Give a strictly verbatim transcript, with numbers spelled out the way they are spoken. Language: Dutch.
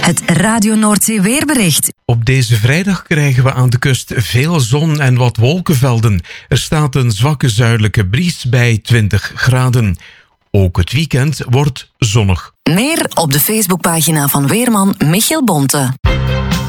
Het Radio Noordzee weerbericht. Op deze vrijdag krijgen we aan de kust veel zon en wat wolkenvelden. Er staat een zwakke zuidelijke bries bij twintig graden. Ook het weekend wordt zonnig. Meer op de Facebookpagina van weerman Michiel Bonte.